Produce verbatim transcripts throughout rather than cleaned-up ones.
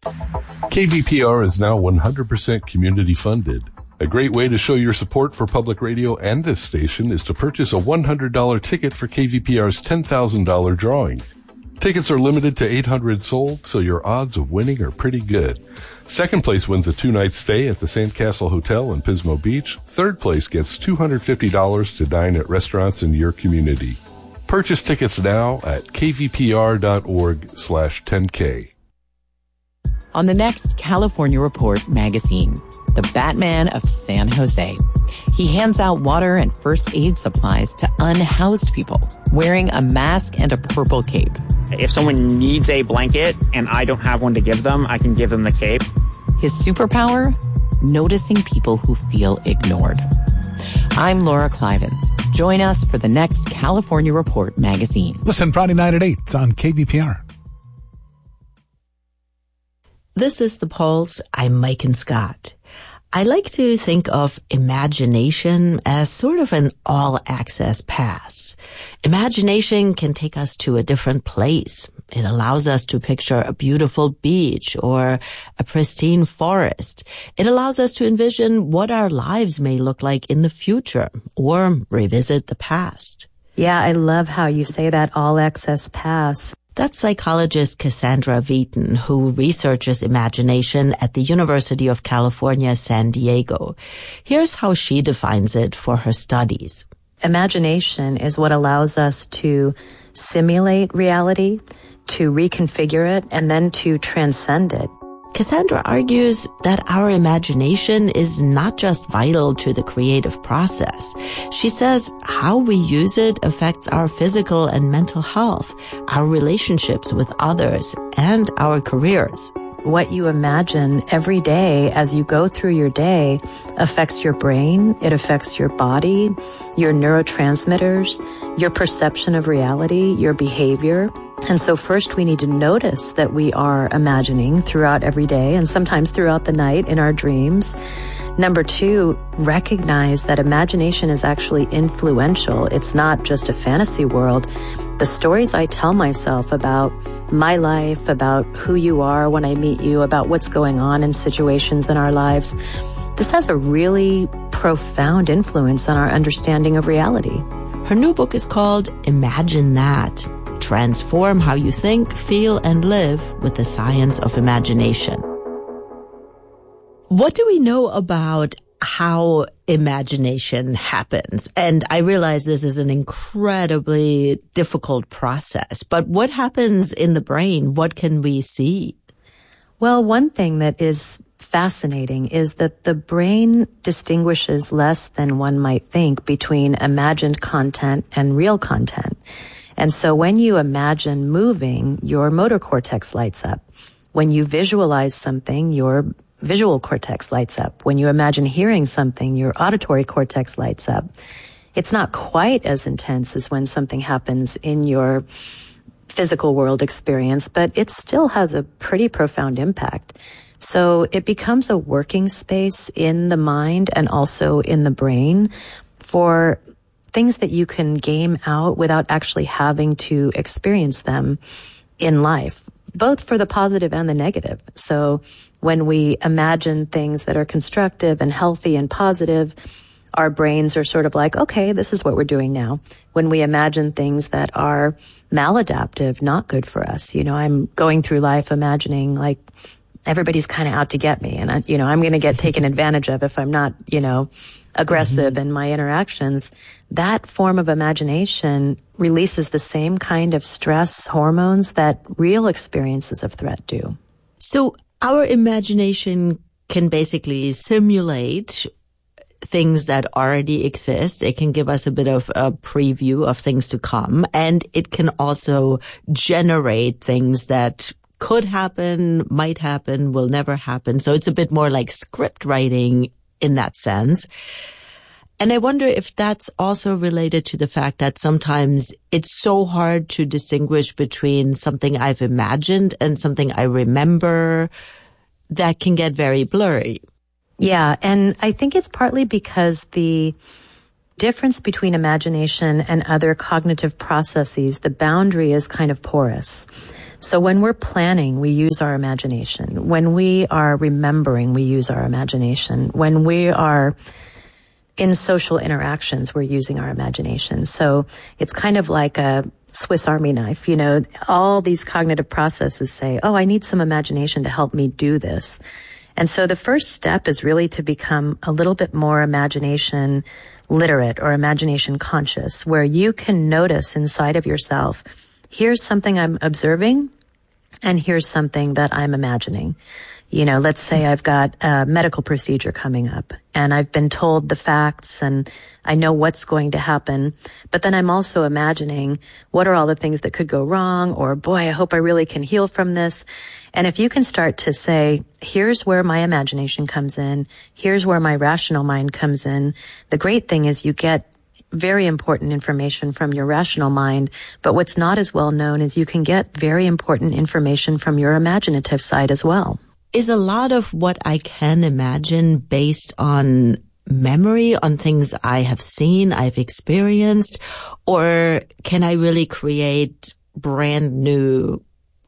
K V P R is now one hundred percent community funded. A great way to show your support for public radio and this station is to purchase a one hundred dollars ticket for K V P R's ten thousand dollars drawing. Tickets are limited to eight hundred sold, so your odds of winning are pretty good. Second place wins a two-night stay at the Sandcastle Hotel in Pismo Beach. Third place gets two hundred fifty dollars to dine at restaurants in your community. Purchase tickets now at kvpr.org slash 10K. On the next California Report magazine, the Batman of San Jose. He hands out water and first aid supplies to unhoused people, wearing a mask and a purple cape. If someone needs a blanket and I don't have one to give them, I can give them the cape. His superpower? Noticing people who feel ignored. I'm Laura Clivens. Join us for the next California Report magazine. Listen Friday night at eight on K V P R. This is The Pulse. I'm Mike and Scott. I like to think of imagination as sort of an all-access pass. Imagination can take us to a different place. It allows us to picture a beautiful beach or a pristine forest. It allows us to envision what our lives may look like in the future or revisit the past. Yeah, I love how you say that all-access pass. That's psychologist Cassandra Wheaton, who researches imagination at the University of California, San Diego. Here's how she defines it for her studies. Imagination is what allows us to simulate reality, to reconfigure it, and then to transcend it. Cassandra argues that our imagination is not just vital to the creative process. She says how we use it affects our physical and mental health, our relationships with others, and our careers. What you imagine every day as you go through your day affects your brain, it affects your body, your neurotransmitters, your perception of reality, your behavior. And so first we need to notice that we are imagining throughout every day and sometimes throughout the night in our dreams. Number two, recognize that imagination is actually influential. It's not just a fantasy world. The stories I tell myself about my life, about who you are when I meet you, about what's going on in situations in our lives, this has a really profound influence on our understanding of reality. Her new book is called Imagine That. Transform how you think, feel, and live with the science of imagination. What do we know about how imagination happens? And I realize this is an incredibly difficult process, but what happens in the brain? What can we see? Well, one thing that is fascinating is that the brain distinguishes less than one might think between imagined content and real content. And so when you imagine moving, your motor cortex lights up. When you visualize something, your visual cortex lights up. When you imagine hearing something, your auditory cortex lights up. It's not quite as intense as when something happens in your physical world experience, but it still has a pretty profound impact. So it becomes a working space in the mind and also in the brain for things that you can game out without actually having to experience them in life, both for the positive and the negative. So when we imagine things that are constructive and healthy and positive, our brains are sort of like, okay, this is what we're doing now. When we imagine things that are maladaptive, not good for us, you know, I'm going through life imagining like everybody's kind of out to get me and, I, you know, I'm going to get taken advantage of if I'm not, you know, aggressive mm-hmm. in my interactions. That form of imagination releases the same kind of stress hormones that real experiences of threat do. So our imagination can basically simulate things that already exist. It can give us a bit of a preview of things to come, and it can also generate things that could happen, might happen, will never happen. So it's a bit more like script writing in that sense. And I wonder if that's also related to the fact that sometimes it's so hard to distinguish between something I've imagined and something I remember that can get very blurry. Yeah, and I think it's partly because the difference between imagination and other cognitive processes, the boundary is kind of porous. So when we're planning, we use our imagination. When we are remembering, we use our imagination. When we are in social interactions, we're using our imagination. So it's kind of like a Swiss Army knife. You know, all these cognitive processes say, oh, I need some imagination to help me do this. And so the first step is really to become a little bit more imagination literate or imagination conscious, where you can notice inside of yourself, here's something I'm observing, and here's something that I'm imagining. You know, let's say I've got a medical procedure coming up, and I've been told the facts, and I know what's going to happen, but then I'm also imagining what are all the things that could go wrong, or boy, I hope I really can heal from this. And if you can start to say, here's where my imagination comes in, here's where my rational mind comes in, the great thing is you get very important information from your rational mind, but what's not as well known is you can get very important information from your imaginative side as well. Is a lot of what I can imagine based on memory, on things I have seen, I've experienced, or can I really create brand new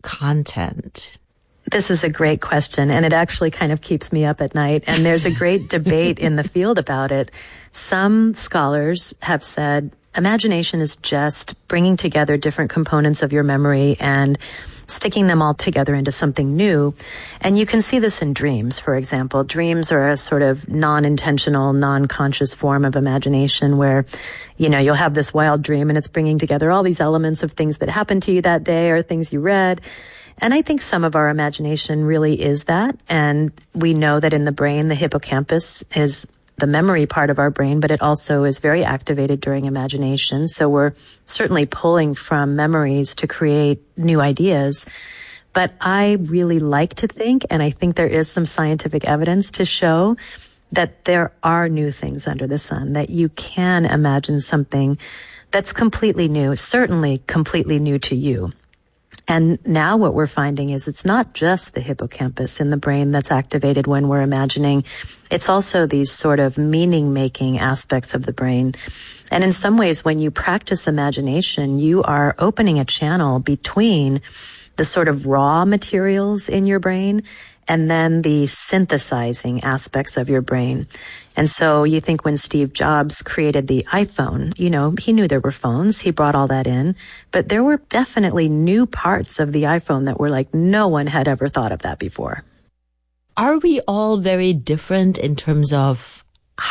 content? This is a great question, and it actually kind of keeps me up at night. And there's a great debate in the field about it. Some scholars have said imagination is just bringing together different components of your memory and sticking them all together into something new. And you can see this in dreams, for example. Dreams are a sort of non-intentional, non-conscious form of imagination where, you know, you'll have this wild dream and it's bringing together all these elements of things that happened to you that day or things you read. And I think some of our imagination really is that. And we know that in the brain, the hippocampus is the memory part of our brain, but it also is very activated during imagination. So we're certainly pulling from memories to create new ideas. But I really like to think, and I think there is some scientific evidence to show that there are new things under the sun, that you can imagine something that's completely new, certainly completely new to you. And now what we're finding is it's not just the hippocampus in the brain that's activated when we're imagining. It's also these sort of meaning-making aspects of the brain. And in some ways, when you practice imagination, you are opening a channel between the sort of raw materials in your brain and then the synthesizing aspects of your brain. And so you think when Steve Jobs created the iPhone, you know, he knew there were phones. He brought all that in. But there were definitely new parts of the iPhone that were like, no one had ever thought of that before. Are we all very different in terms of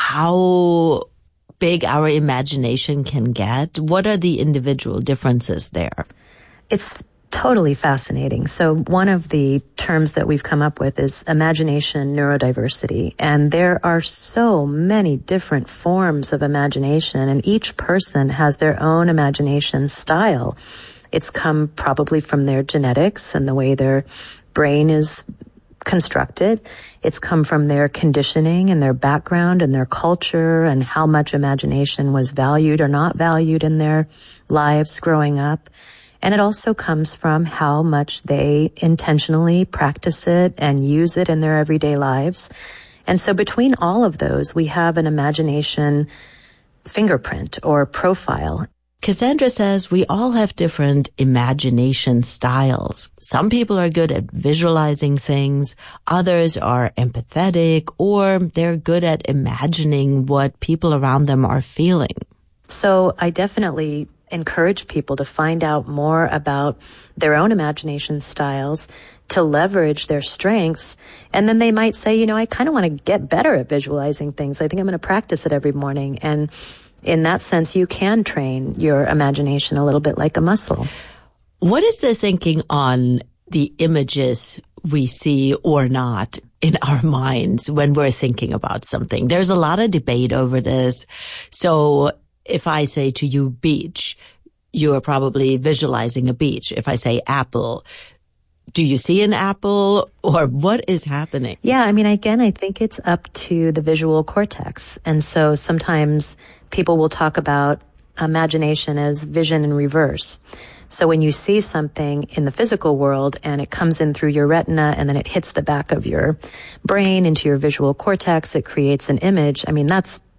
how big our imagination can get? What are the individual differences there? It's totally fascinating. So one of the terms that we've come up with is imagination neurodiversity. And there are so many different forms of imagination, and each person has their own imagination style. It's come probably from their genetics and the way their brain is constructed. It's come from their conditioning and their background and their culture and how much imagination was valued or not valued in their lives growing up. And it also comes from how much they intentionally practice it and use it in their everyday lives. And so between all of those, we have an imagination fingerprint or profile. Cassandra says we all have different imagination styles. Some people are good at visualizing things. Others are empathetic, or they're good at imagining what people around them are feeling. So I definitely encourage people to find out more about their own imagination styles, to leverage their strengths. And then they might say, you know, I kind of want to get better at visualizing things. I think I'm going to practice it every morning. And in that sense, you can train your imagination a little bit like a muscle. What is the thinking on the images we see or not in our minds when we're thinking about something? There's a lot of debate over this. So if I say to you beach, you are probably visualizing a beach. If I say apple, do you see an apple, or what is happening? Yeah, I mean, again, I think it's up to the visual cortex. And so sometimes people will talk about imagination as vision in reverse. So when you see something in the physical world and it comes in through your retina and then it hits the back of your brain into your visual cortex, it creates an image. I mean, that's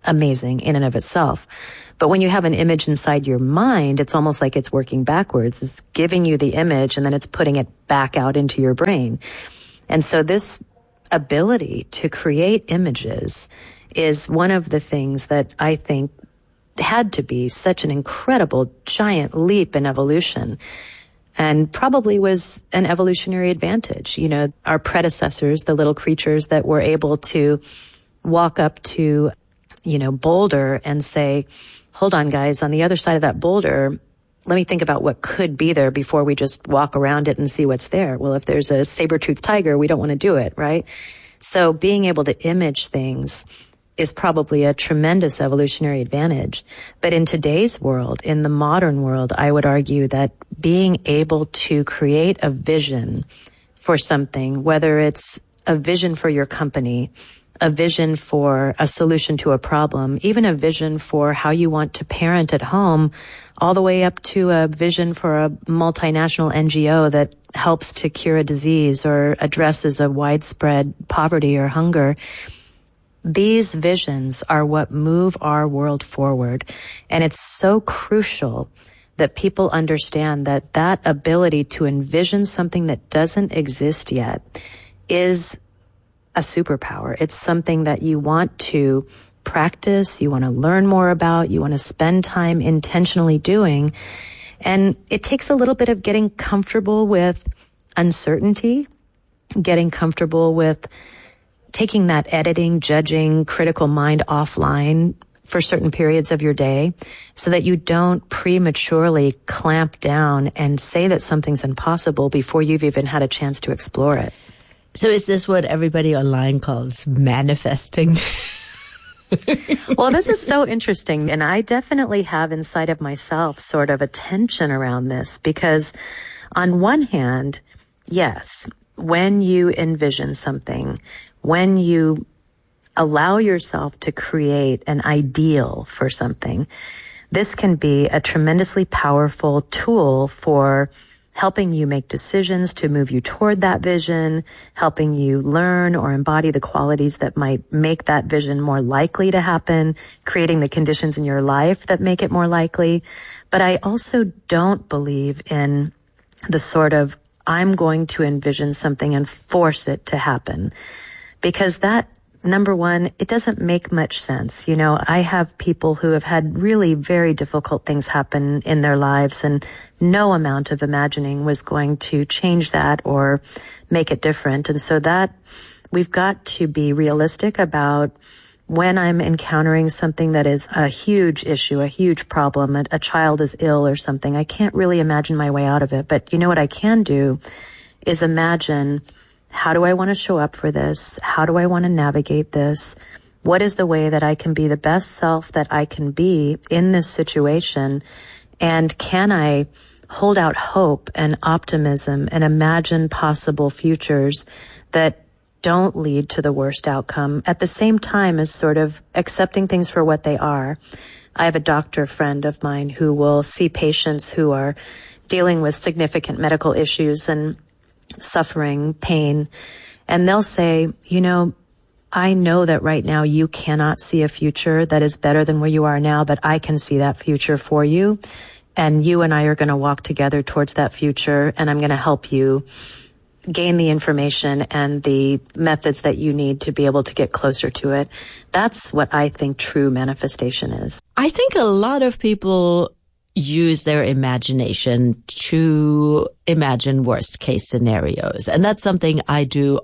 amazing in and of itself. But when you have an image inside your mind, it's almost like it's working backwards. It's giving you the image and then it's putting it back out into your brain. And so this ability to create images is one of the things that I think had to be such an incredible, giant leap in evolution, and probably was an evolutionary advantage. You know, our predecessors, the little creatures that were able to walk up to, you know, boulder and say, hold on, guys, on the other side of that boulder, let me think about what could be there before we just walk around it and see what's there. Well, if there's a saber-toothed tiger, we don't want to do it, right? So being able to image things is probably a tremendous evolutionary advantage. But in today's world, in the modern world, I would argue that being able to create a vision for something, whether it's a vision for your company, a vision for a solution to a problem, even a vision for how you want to parent at home, all the way up to a vision for a multinational N G O that helps to cure a disease or addresses a widespread poverty or hunger. These visions are what move our world forward. And it's so crucial that people understand that that ability to envision something that doesn't exist yet is a superpower. It's something that you want to practice, you want to learn more about, you want to spend time intentionally doing. And it takes a little bit of getting comfortable with uncertainty, getting comfortable with taking that editing, judging, critical mind offline for certain periods of your day so that you don't prematurely clamp down and say that something's impossible before you've even had a chance to explore it. So is this what everybody online calls manifesting? Well, this is so interesting. And I definitely have inside of myself sort of a tension around this because on one hand, yes, when you envision something, when you allow yourself to create an ideal for something, this can be a tremendously powerful tool for helping you make decisions to move you toward that vision, helping you learn or embody the qualities that might make that vision more likely to happen, creating the conditions in your life that make it more likely. But I also don't believe in the sort of, I'm going to envision something and force it to happen. Because that, number one, it doesn't make much sense. You know, I have people who have had really very difficult things happen in their lives, and no amount of imagining was going to change that or make it different. And so that, we've got to be realistic about when I'm encountering something that is a huge issue, a huge problem, a, a child is ill or something. I can't really imagine my way out of it. But you know what I can do is imagine, how do I want to show up for this? How do I want to navigate this? What is the way that I can be the best self that I can be in this situation? And can I hold out hope and optimism and imagine possible futures that don't lead to the worst outcome at the same time as sort of accepting things for what they are? I have a doctor friend of mine who will see patients who are dealing with significant medical issues and suffering, pain, and they'll say, you know, I know that right now you cannot see a future that is better than where you are now, but I can see that future for you. And you and I are going to walk together towards that future, and I'm going to help you gain the information and the methods that you need to be able to get closer to it. That's what I think true manifestation is. I think a lot of people use their imagination to imagine worst case scenarios. And that's something I do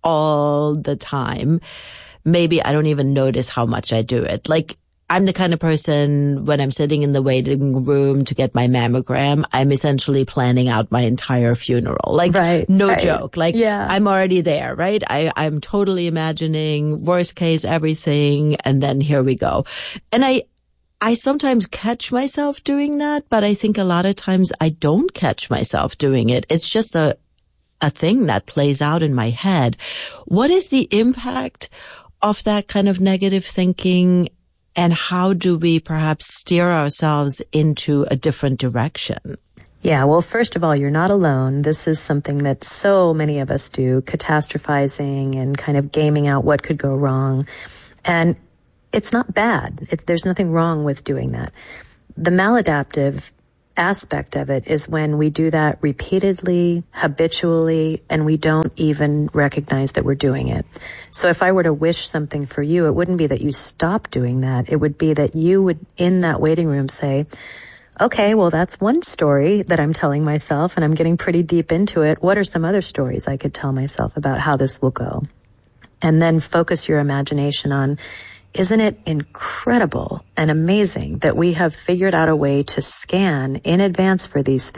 all the time. Maybe I don't even notice how much I do it. Like, I'm the kind of person, when I'm sitting in the waiting room to get my mammogram, I'm essentially planning out my entire funeral. Like, right, no right. joke. Like, yeah. I'm already there, right? I, I'm totally imagining worst case everything, and then here we go. And I, I sometimes catch myself doing that, but I think a lot of times I don't catch myself doing it. It's just a, a thing that plays out in my head. What is the impact of that kind of negative thinking, and how do we perhaps steer ourselves into a different direction? Yeah, well, first of all, you're not alone. This is something that so many of us do, catastrophizing and kind of gaming out what could go wrong. And it's not bad. It, there's nothing wrong with doing that. The maladaptive aspect of it is when we do that repeatedly, habitually, and we don't even recognize that we're doing it. So if I were to wish something for you, it wouldn't be that you stop doing that. It would be that you would, in that waiting room, say, okay, well, that's one story that I'm telling myself, and I'm getting pretty deep into it. What are some other stories I could tell myself about how this will go? And then focus your imagination on, isn't it incredible and amazing that we have figured out a way to scan in advance for these things?